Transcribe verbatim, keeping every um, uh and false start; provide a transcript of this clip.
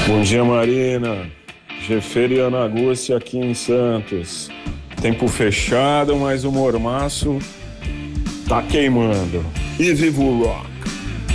Bom dia, Marina. Jefferio e Yanaguchi aqui em Santos. Tempo fechado, mas o mormaço tá queimando. E viva o rock!